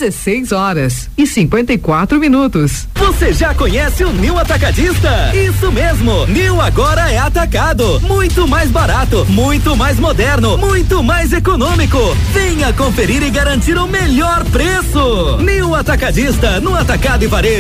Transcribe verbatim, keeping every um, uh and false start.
dezesseis horas e cinquenta e quatro minutos. Você já conhece o Nil Atacadista? Isso mesmo, Nil agora é atacado, muito mais barato, muito mais moderno, muito mais econômico. Venha conferir e garantir o melhor preço. Nil Atacadista, no atacado e varejo.